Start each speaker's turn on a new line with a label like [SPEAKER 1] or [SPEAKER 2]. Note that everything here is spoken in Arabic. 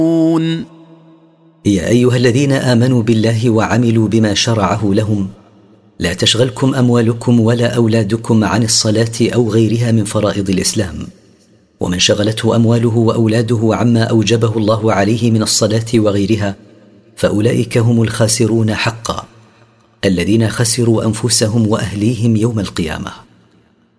[SPEAKER 1] يا أيها الذين آمنوا بالله وعملوا بما شرعه لهم لا تشغلكم أموالكم ولا أولادكم عن الصلاة أو غيرها من فرائض الإسلام. ومن شغلته أمواله وأولاده عما أوجبه الله عليه من الصلاة وغيرها فأولئك هم الخاسرون حقا، الذين خسروا أنفسهم وأهليهم يوم القيامة.